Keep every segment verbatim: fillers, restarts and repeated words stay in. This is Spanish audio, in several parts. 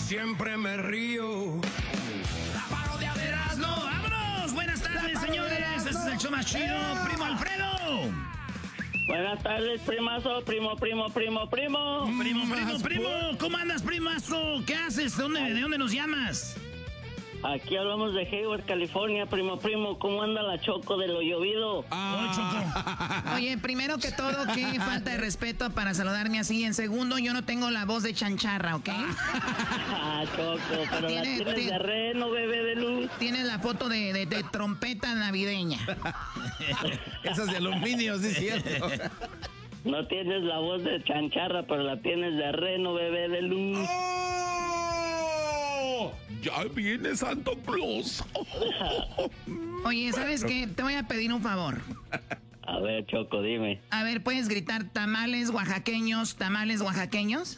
siempre me río. La parodia de Erasmo. ¡Vámonos! Buenas tardes, señores. Este es el show más chido. Primo Alfredo. Buenas tardes, primazo, primo, primo, primo, primo. Primo, primo, primo. ¿Cómo andas, primazo? ¿Qué haces? ¿De dónde, de dónde nos llamas? Aquí hablamos de Hayward, California, primo, primo. ¿Cómo anda la Choco de lo llovido? Ah. Choco. Oye, primero que todo, qué falta de respeto para saludarme así. En segundo, yo no tengo la voz de chancharra, ¿ok? Ah, Choco, pero Tiene- la tienes tiene- de reno, bebé de luz. Tienes la foto de, de- de trompeta navideña. Esas de aluminio, sí es cierto. No tienes la voz de chancharra, pero la tienes de reno, bebé de luz. ¡Oh! Ya viene Santo Claus. Oye, ¿sabes qué? Te voy a pedir un favor. A ver, Choco, dime. A ver, ¿puedes gritar tamales oaxaqueños, tamales oaxaqueños?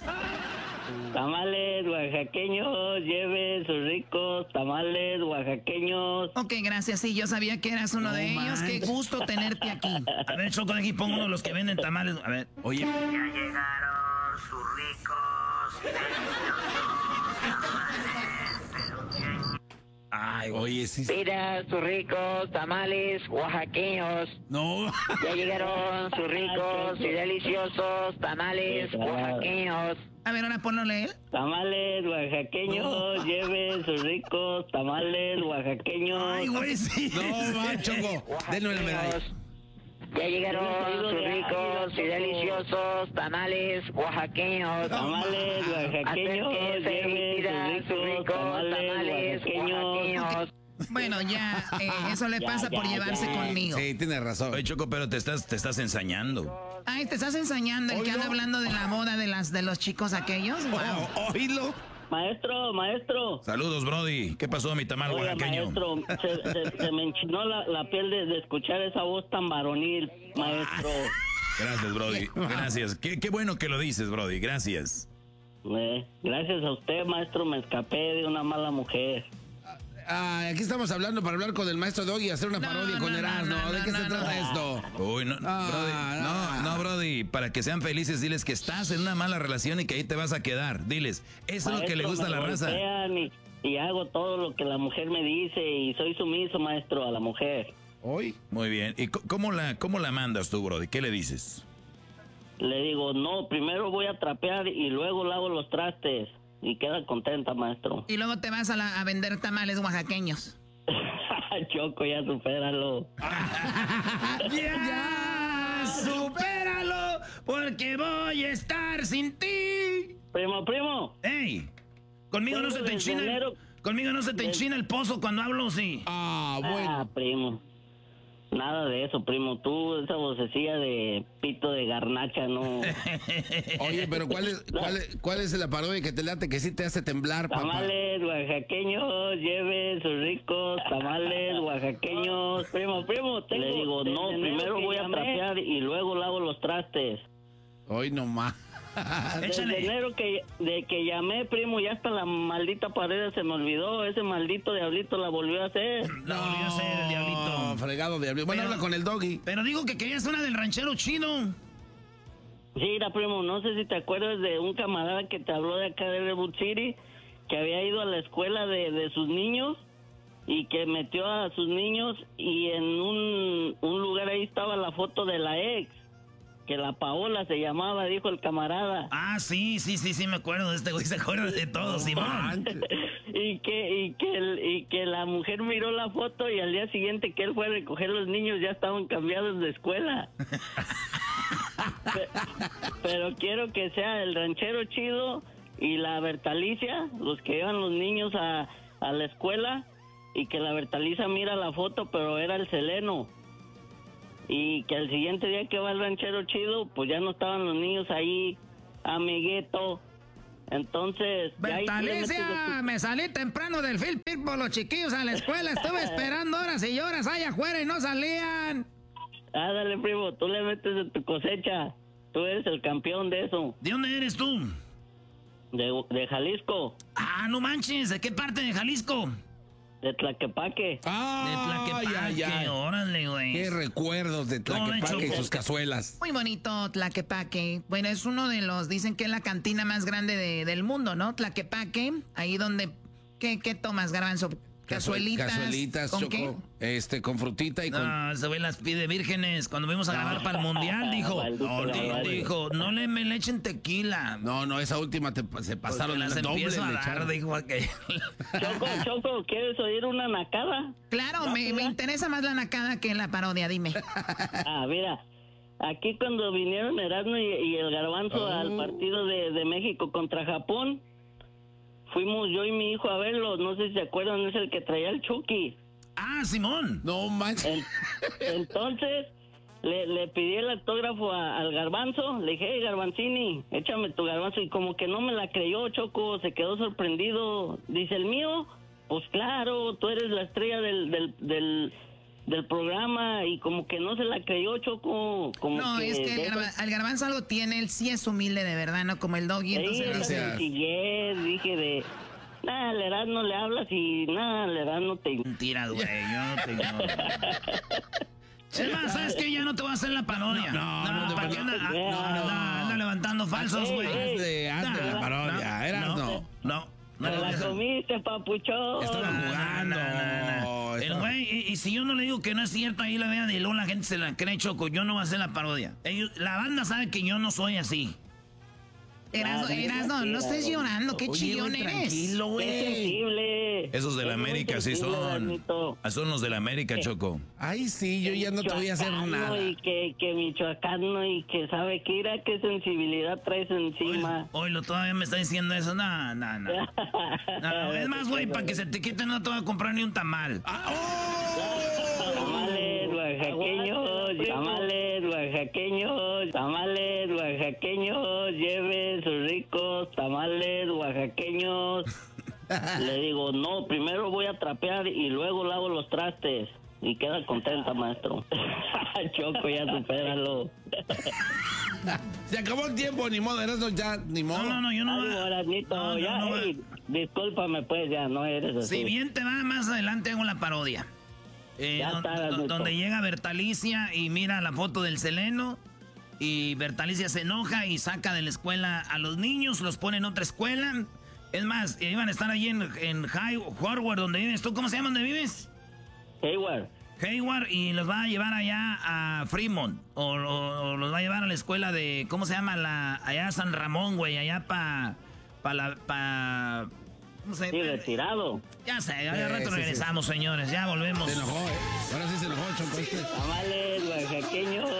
Tamales oaxaqueños, lleve sus ricos tamales oaxaqueños. Ok, gracias. Sí, yo sabía que eras uno No de ellos. manches. Qué gusto tenerte aquí. A ver, Choco, de aquí pongo uno de los que venden tamales. A ver. Oye, Ya llegaron sus ricos y deliciosos tamales perucheños. Ay, güey. oye, sí. Mira sus ricos tamales oaxaqueños. No. Ya llegaron sus ricos y deliciosos tamales oaxaqueños. A ver, ahora ponlo a él. Tamales oaxaqueños, lleve sus ricos tamales oaxaqueños. Ay, güey, sí. No, va, Choco. Denle la medalla. Ya llegaron sus ricos y deliciosos tamales oaxaqueños. Tamales oaxaqueños, Acérquese y lleve pida sus sus ricos ricos tamales tamales oaxaqueños. oaxaqueños. Bueno, ya, eh, eso le Ya, pasa por ya, llevarse ya. conmigo. Sí, tienes razón. Oye, Choco, pero te estás, te estás ensañando. Ay, te estás ensañando el que anda hablando de la boda de las de los chicos aquellos. Wow. Oh, oílo. Maestro, maestro. Saludos, Brody. ¿Qué pasó, mi tamal Oiga, oaxaqueño? maestro, se, se- se me enchinó la, la piel de, de escuchar esa voz tan varonil, maestro. Gracias, Brody. Gracias. Qué, qué bueno que lo dices, Brody. Gracias. Eh, gracias a usted, maestro, me escapé de una mala mujer. Ah, aquí estamos hablando para hablar con el maestro Doggy y hacer una No, parodia con no, Erasmo. no, no, ¿De qué no, se no, trata no. esto? Uy, no, Ah, Brody. no. No, no, Brody. Para que sean felices, diles que estás en una mala relación y que ahí te vas a quedar. Diles, eso es lo que le Maestro, gusta a me la raza. golpean Y, y hago todo lo que la mujer me dice y soy sumiso, maestro, a la mujer. ¿Hoy? Muy bien. ¿Y co- cómo la, cómo la mandas tú, Brody? ¿Qué le dices? Le digo, no, primero voy a trapear y luego lavo los trastes. Y queda contenta, maestro. Y luego te vas a, la- a vender tamales oaxaqueños. Choco, ya supéralo. ¡Ya! ¡Supéralo! Porque voy a estar sin ti. Primo, primo. ¡Ey! Conmigo no se te Desde enchina el, enero- conmigo no se te enchina el pozo cuando hablo, sí. Ah, Ah, bueno. primo. Nada de eso, primo. Tú, esa vocecilla de pito de garnacha, no. Oye, pero ¿cuál es, cuál, es, ¿cuál es la parodia que te late que sí te hace temblar, papá? Tamales oaxaqueños, lleve sus ricos tamales oaxaqueños. Primo, primo, tengo, le digo, no, primero voy a trapear y luego lavo los trastes. Hoy nomás. Desde Échale. enero que, de que llamé, primo, ya hasta la maldita pared se me olvidó. Ese maldito diablito la volvió a hacer. La volvió a hacer el diablito. Fregado diablito. Bueno, Pero- habla con el Doggy. Pero digo que querías una del ranchero chido. Sí, mira, primo, no sé si te acuerdas de un camarada que te habló de acá de Redwood City, que había ido a la escuela de, de sus niños y que metió a sus niños y en un, un lugar ahí estaba la foto de la ex, que la Paola se llamaba, dijo el camarada. Ah, sí, sí, sí, sí, me acuerdo de este güey, se acuerda de todo, Simón. y que y que el- y que la mujer miró la foto y al día siguiente que él fue a recoger los niños ya estaban cambiados de escuela. Pe- Pero quiero que sea el ranchero chido y la Bertalicia, los que llevan los niños a, a la escuela, y que la Bertalicia mira la foto, pero era el Seleno. Y que al siguiente día que va el ranchero chido, pues ya no estaban los niños ahí, amiguito. Entonces... ya ahí tú le metes Bertalicia, de me salí temprano del Phil Pit por los chiquillos a la escuela. Estuve esperando horas y horas allá afuera y no salían. tu- Ah, dale, primo, tú le metes de tu cosecha. Tú eres el campeón de eso. ¿De dónde eres tú? De, de Jalisco. Ah, no manches, ¿de qué parte de Jalisco? De Tlaquepaque. ¡Ah! De Tlaquepaque, ay, ay. órale, güey. Qué recuerdos de Tlaquepaque y Choco. sus cazuelas. Muy bonito Tlaquepaque. Bueno, es uno de los, dicen que es la cantina más grande de- del mundo, ¿no? Tlaquepaque, ahí donde, ¿qué, qué tomas, Garbanzo? Cazuelitas. Cazuelitas, ¿con Choco. qué? Este, con frutita y con... No, ese güey las pide vírgenes. Cuando fuimos a grabar para el mundial, dijo, Maldito no, di- Garbanzo. dijo, no le me le echen tequila. No, no, esa última te, se pasaron Porque las las dobles. empiezo a le dar, echaron. dijo aquel. Choco, Choco, ¿quieres oír una nacada? Claro, me, me interesa más la nacada que la parodia, dime. Ah, mira, aquí cuando vinieron Erasmo y, y el Garbanzo Oh. al partido de, de México contra Japón, fuimos yo y mi hijo a verlo, no sé si se acuerdan, es el que traía el Chucky. Ah, Simón. No manches. En- entonces, le, le pedí el autógrafo a- al Garbanzo, le dije, hey, Garbanzini, échame tu Garbanzo, y como que no me la creyó, Choco, se quedó sorprendido, dice, ¿el mío? Pues claro, tú eres la estrella del, del, del, del programa, y como que no se la creyó, Choco, como No, que... es que de el, garba- esas- el Garbanzo algo tiene, él sí es humilde de verdad, ¿no? Como el Doggy, Sí, entonces esa dice, Gracias. sencillez, dije de... Nada, al Erasmo le hablas y nada, al Erasmo te... Mentira, güey, yo no te ignoro. Es más, ¿sabes qué? Ya no te voy a hacer la parodia. No, no, no te ¿para qué parodia. anda, ah, no, anda- anda levantando falsos, güey. Hazle, hazle No, la parodia. no, Eras no. No, no. ¡Me la no. comiste, papuchón! Estaba No, no, jugando. no, no, no. El Estaba- güey, y, y si yo no le digo que no es cierto, ahí la vean y luego la gente se la cree, Choco, yo no voy a hacer la parodia. Ellos, la banda sabe que yo no soy así. Erasno, Ah, Erasno, no estés llorando, qué Oye, chillón güey, eres. tranquilo, ¡Qué güey. sensible! Esos de la Es muy América sí sensible, son. Erasmito. Son los de la América, Choco. Ay, sí, yo ya no te voy a hacer Michoacano nada. Y que, que michoacano y que sabe que irá qué sensibilidad traes encima. Hoy lo todavía me está diciendo eso. No, no, no. No, es más, güey, para que se te quite no te voy a comprar ni un tamal. Tamales oaxaqueños, tamales oaxaqueños, tamales oaxaqueños, lleve sus ricos tamales oaxaqueños. Le digo, no, primero voy a trapear y luego lavo los trastes. Y queda contenta, maestro. Choco, ya supéralo. Se acabó el tiempo, ni modo, Erasno, ya, ni modo. No, no, no, yo no. Ay, Erasmito, No, yo ya, no- ey, discúlpame, pues, ya no eres así. Si bien te va, más adelante hago la parodia. Eh, Ya don- está, don- Erasmito. donde llega Bertalicia y mira la foto del Seleno. Y Bertalicia se enoja y saca de la escuela a los niños, los pone en otra escuela. Es más, iban a estar allí en, en High Harvard, donde vives. ¿Tú cómo se llama donde vives? Hayward. Hayward, y los va a llevar allá a Fremont. O, o- o los va a llevar a la escuela de, ¿cómo se llama? La, allá a San Ramón, güey. Allá para, para la, pa, ¿cómo se Sí, retirado. Ya sé, ya de Sí, rato sí, regresamos, señores. Ya volvemos. Se enojó, eh. Ahora sí se enojó, Choco. Este. Tamales oaxaqueños,